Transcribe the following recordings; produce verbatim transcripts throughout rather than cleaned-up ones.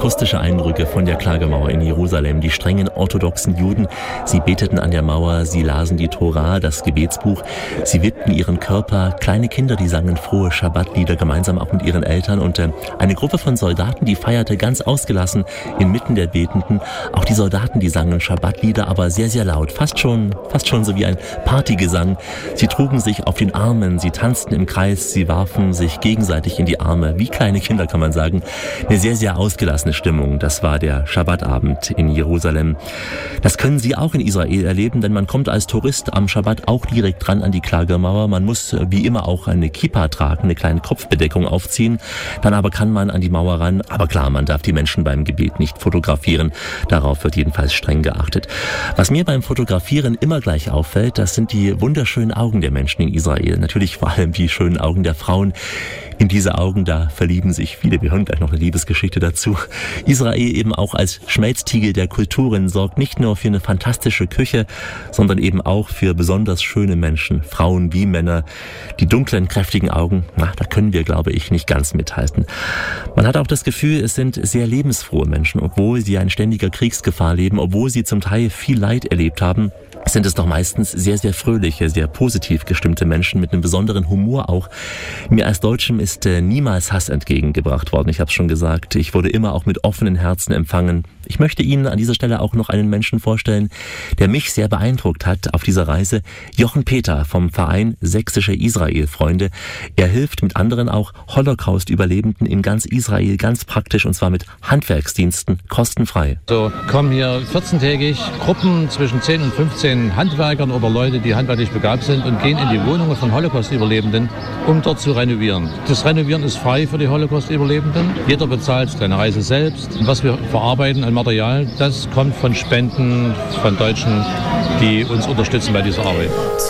akustische Eindrücke von der Klagemauer in Jerusalem. Die strengen orthodoxen Juden, sie beteten an der Mauer, sie lasen die Tora, das Gebetsbuch, sie wippten ihren Körper. Kleine Kinder, die sangen frohe Schabbatlieder gemeinsam auch mit ihren Eltern. Und äh, eine Gruppe von Soldaten, die feierte ganz ausgelassen inmitten der Betenden. Auch die Soldaten, die sangen Schabbatlieder, aber sehr, sehr laut. Fast schon, fast schon so wie ein Partygesang. Sie trugen sich auf den Armen, sie tanzten im Kreis, sie warfen sich gegenseitig in die Arme. Wie kleine Kinder, kann man sagen. Eine sehr, sehr ausgelassene Stimmung. Das war der Schabbatabend in Jerusalem. Das können Sie auch in Israel erleben, denn man kommt als Tourist am Schabbat auch direkt dran an die Klagemauer. Man muss wie immer auch eine Kippa tragen, eine kleine Kopfbedeckung aufziehen. Dann aber kann man an die Mauer ran. Aber klar, man darf die Menschen beim Gebet nicht fotografieren. Darauf wird jedenfalls streng geachtet. Was mir beim Fotografieren immer gleich auffällt, das sind die wunderschönen Augen der Menschen in Israel. Natürlich vor allem die schönen Augen der Frauen. In diese Augen, da verlieben sich viele. Wir hören gleich noch eine Liebesgeschichte dazu. Israel eben auch als Schmelztiegel der Kulturen sorgt nicht nur für eine fantastische Küche, sondern eben auch für besonders schöne Menschen, Frauen wie Männer. Die dunklen, kräftigen Augen, na, da können wir, glaube ich, nicht ganz mithalten. Man hat auch das Gefühl, es sind sehr lebensfrohe Menschen, obwohl sie in ständiger Kriegsgefahr leben, obwohl sie zum Teil viel Leid erlebt haben. Sind es doch meistens sehr, sehr fröhliche, sehr positiv gestimmte Menschen mit einem besonderen Humor auch. Mir als Deutschem ist äh, niemals Hass entgegengebracht worden. Ich habe es schon gesagt, ich wurde immer auch mit offenen Herzen empfangen. Ich möchte Ihnen an dieser Stelle auch noch einen Menschen vorstellen, der mich sehr beeindruckt hat auf dieser Reise. Jochen Peter vom Verein Sächsische Israel-Freunde. Er hilft mit anderen auch Holocaust-Überlebenden in ganz Israel ganz praktisch, und zwar mit Handwerksdiensten kostenfrei. So kommen hier vierzehntägig Gruppen zwischen zehn und fünfzehn Handwerkern oder Leute, die handwerklich begabt sind, und gehen in die Wohnungen von Holocaust-Überlebenden, um dort zu renovieren. Das Renovieren ist frei für die Holocaust-Überlebenden. Jeder bezahlt seine Reise selbst. Und was wir verarbeiten an Material, das kommt von Spenden von Deutschen, die uns unterstützen bei dieser Arbeit.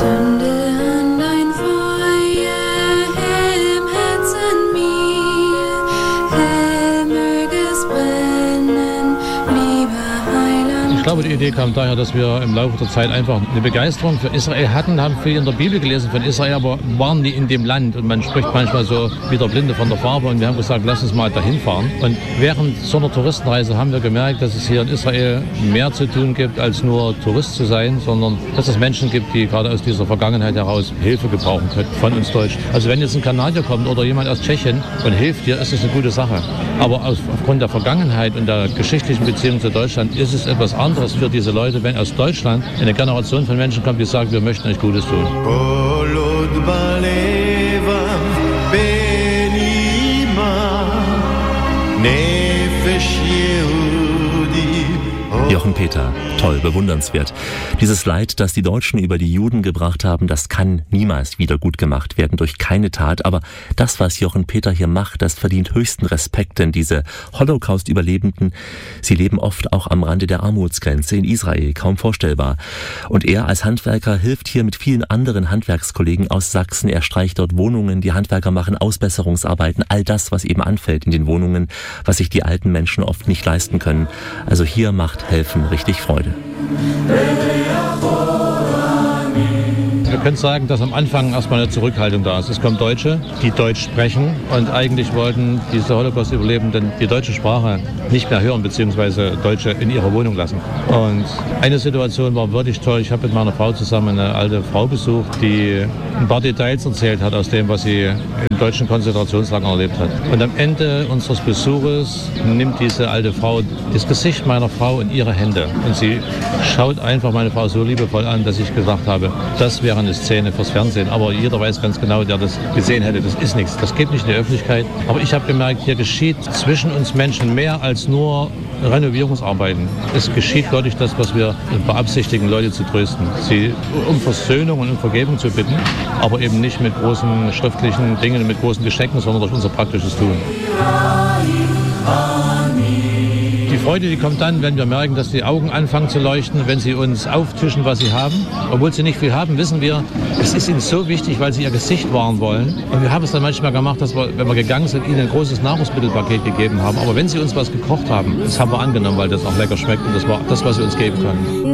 Ich glaube, die Idee kam daher, dass wir im Laufe der Zeit einfach eine Begeisterung für Israel hatten, haben viel in der Bibel gelesen von Israel, aber waren nie in dem Land. Und man spricht manchmal so wie der Blinde von der Farbe. Und wir haben gesagt, lass uns mal dahin fahren. Und während so einer Touristenreise haben wir gemerkt, dass es hier in Israel mehr zu tun gibt, als nur Tourist zu sein, sondern dass es Menschen gibt, die gerade aus dieser Vergangenheit heraus Hilfe gebrauchen können von uns Deutschen. Also wenn jetzt ein Kanadier kommt oder jemand aus Tschechien und hilft dir, ist es eine gute Sache. Aber aufgrund der Vergangenheit und der geschichtlichen Beziehung zu Deutschland ist es etwas anderes für diese Leute, wenn aus Deutschland eine Generation von Menschen kommt, die sagen, wir möchten euch Gutes tun. Jochen Peter, toll, bewundernswert. Dieses Leid, das die Deutschen über die Juden gebracht haben, das kann niemals wieder gut gemacht werden durch keine Tat. Aber das, was Jochen Peter hier macht, das verdient höchsten Respekt, denn diese Holocaust-Überlebenden, sie leben oft auch am Rande der Armutsgrenze in Israel, kaum vorstellbar. Und er als Handwerker hilft hier mit vielen anderen Handwerkskollegen aus Sachsen. Er streicht dort Wohnungen, die Handwerker machen Ausbesserungsarbeiten, all das, was eben anfällt in den Wohnungen, was sich die alten Menschen oft nicht leisten können. Also hier macht Helfen richtig Freude. Wir können sagen, dass am Anfang erstmal eine Zurückhaltung da ist. Es kommen Deutsche, die Deutsch sprechen, und eigentlich wollten diese Holocaust-Überlebenden die deutsche Sprache nicht mehr hören, beziehungsweise Deutsche in ihrer Wohnung lassen. Und eine Situation war wirklich toll. Ich habe mit meiner Frau zusammen eine alte Frau besucht, die ein paar Details erzählt hat aus dem, was sie in deutschen Konzentrationslagern erlebt hat. Und am Ende unseres Besuches nimmt diese alte Frau das Gesicht meiner Frau in ihre Hände. Und sie schaut einfach meine Frau so liebevoll an, dass ich gedacht habe, das wäre eine Szene fürs Fernsehen. Aber jeder weiß ganz genau, der das gesehen hätte, das ist nichts. Das geht nicht in die Öffentlichkeit. Aber ich habe gemerkt, hier geschieht zwischen uns Menschen mehr als nur Renovierungsarbeiten. Es geschieht wirklich das, was wir beabsichtigen, Leute zu trösten. Sie um Versöhnung und um Vergebung zu bitten, aber eben nicht mit großen schriftlichen Dingen, mit großen Geschenken, sondern durch unser praktisches Tun. Die Freude, die kommt dann, wenn wir merken, dass die Augen anfangen zu leuchten, wenn sie uns auftischen, was sie haben. Obwohl sie nicht viel haben, wissen wir, es ist ihnen so wichtig, weil sie ihr Gesicht wahren wollen. Und wir haben es dann manchmal gemacht, dass wir, wenn wir gegangen sind, ihnen ein großes Nahrungsmittelpaket gegeben haben. Aber wenn sie uns was gekocht haben, das haben wir angenommen, weil das auch lecker schmeckt, und das war das, was sie uns geben konnten.